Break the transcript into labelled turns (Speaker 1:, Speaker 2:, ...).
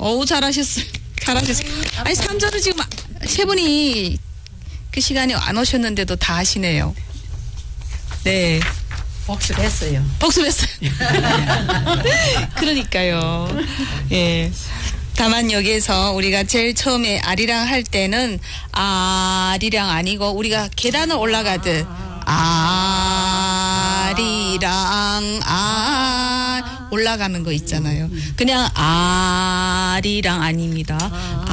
Speaker 1: 어우, 잘하셨어요. 잘하셨어요. 아니, 3절을 지금 세 분이 그 시간에 안 오셨는데도 다 하시네요. 네.
Speaker 2: 복습했어요.
Speaker 1: 복습했어요. 그러니까요. 예. 다만 여기에서 우리가 제일 처음에 아리랑 할 때는 아리랑 아니고 우리가 계단을 올라가듯 아리랑 올라가는 거 있잖아요. 그냥 아리랑 아닙니다.